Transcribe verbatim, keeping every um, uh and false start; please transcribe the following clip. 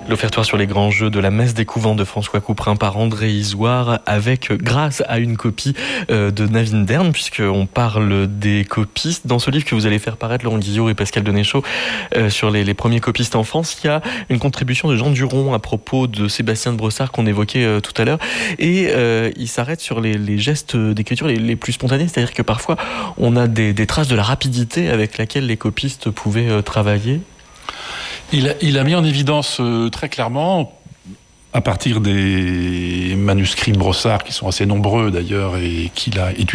L'offertoire sur les grands jeux de la messe des couvents de François Couperin par André Isoire, avec grâce à une copie euh, de Navinderne, puisqu'on parle des copistes. Dans ce livre que vous allez faire paraître, Laurent Guillot et Pascal Denéchaud, euh, sur les, les premiers copistes en France, il y a une contribution de Jean Duron à propos de Sébastien de Brossard qu'on évoquait euh, tout à l'heure. Et euh, il s'arrête sur les, les gestes d'écriture les, les plus spontanés, c'est-à-dire que parfois on a des, des traces de la rapidité avec laquelle les copistes pouvaient euh, travailler. Il a, il a mis en évidence euh, très clairement, à partir des manuscrits de Brossard, qui sont assez nombreux d'ailleurs, et qu'il a étudiés,